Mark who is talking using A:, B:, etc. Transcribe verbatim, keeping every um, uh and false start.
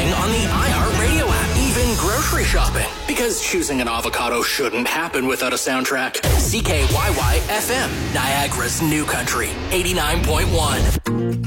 A: playing on the iHeartRadio app. Even grocery shopping. Because choosing an avocado shouldn't happen without a soundtrack. C K Y Y F M, Niagara's new country, eighty-nine point one.